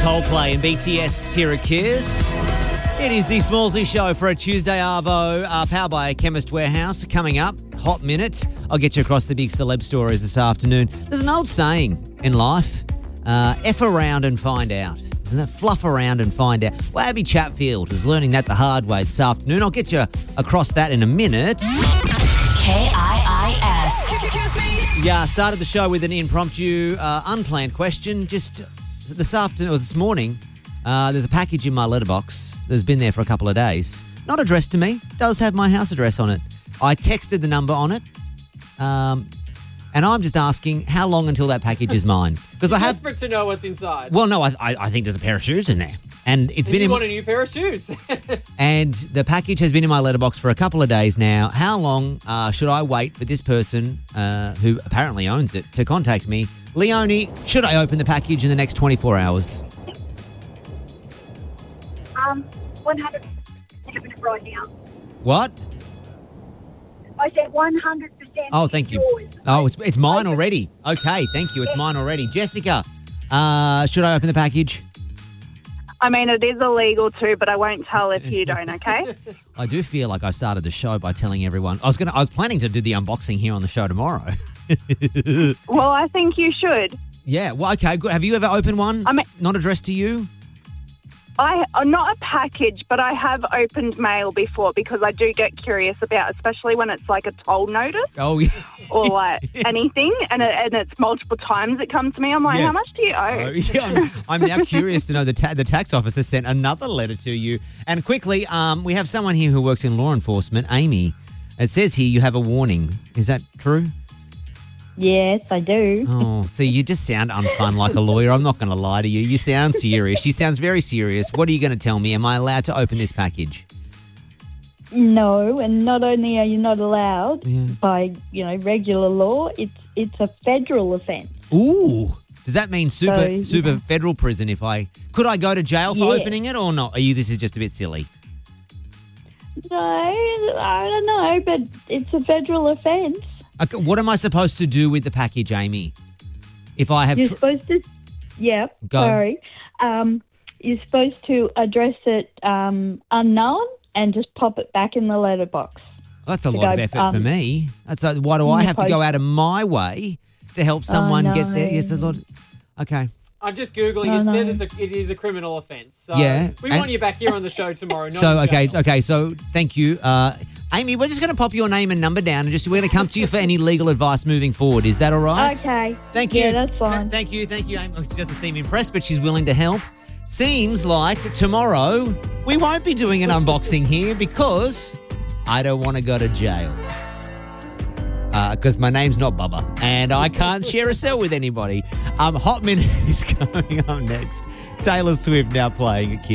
Coldplay and BTS here at Kiss. It is the Smallsy Show for a Tuesday arvo, powered by Chemist Warehouse. Coming up, Hot Minute. I'll get you across the big celeb stories this afternoon. There's an old saying in life, F around and find out. Isn't that fluff around and find out? Well, Abby Chatfield is learning that the hard way this afternoon. I'll get you across that in a minute. KIIS. Yeah, started the show with an impromptu, unplanned question. Just this afternoon or this morning, there's a package in my letterbox that's been there for a couple of days. Not addressed to me. Does have my house address on it. I texted the number on it. And I'm just asking how long until that package is mine. Because I have desperate to know what's inside. Well, no, I think there's a pair of shoes in there. And it's been you want a new pair of shoes. And the package has been in my letterbox for a couple of days now. How long should I wait for this person who apparently owns it to contact me? Leonie, should I open the package in the next 24 hours? 100% right now. What? I said 100%. Oh, thank you. Yours. Oh, it's mine already. Okay, thank you. It's mine already. Jessica, should I open the package? I mean, it is illegal too, but I won't tell if you don't, okay? I do feel like I started the show by telling everyone. I was planning to do the unboxing here on the show tomorrow. Well, I think you should. Yeah, well, okay, good. Have you ever opened one I mean- not addressed to you? Not a package, but I have opened mail before because I do get curious about, especially when it's like a toll notice Oh, yeah. or like anything, and it's multiple times it comes to me. I'm like, Yeah. how much do you owe? Yeah, I'm now curious to know the tax office has sent another letter to you. And quickly, we have someone here who works in law enforcement, Amy. It says here you have a warning. Is that true? Yes, I do. Oh, see, you just sound unfun like a lawyer. I'm not going to lie to you. You sound serious. She sounds very serious. What are you going to tell me? Am I allowed to open this package? No, and not only are you not allowed Yeah. by, regular law, it's a federal offence. Ooh. Does that mean super So, federal prison could I go to jail for Yeah. opening it or not? This is just a bit silly. No, I don't know, but it's a federal offence. Okay, what am I supposed to do with the package, Amy? If I have... You're supposed to... Yeah, Go. sorry. You're supposed to address it unknown and just pop it back in the letterbox. That's a lot of effort for me. Why do I have to go out of my way to help someone get there? Yes, a lot. Okay. I'm just Googling. Oh, It no. says it is a criminal offence. So Yeah, we and- want you back here on the show tomorrow. Not So, in jail. okay. So, thank you. Amy, we're just going to pop your name and number down and we're going to come to you for any legal advice moving forward. Is that all right? Okay. Thank you. Yeah, that's fine. Thank you, Amy. She doesn't seem impressed, but she's willing to help. Seems like tomorrow we won't be doing an unboxing here because I don't want to go to jail. Because my name's not Bubba and I can't share a cell with anybody. Hot Minute is coming up next. Taylor Swift now playing a kid.